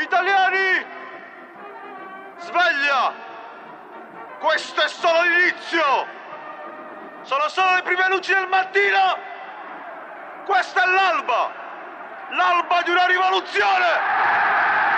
italiani! Sveglia! Questo è solo l'inizio! Sono solo le prime luci del mattino! Questa è l'alba! L'alba di una rivoluzione!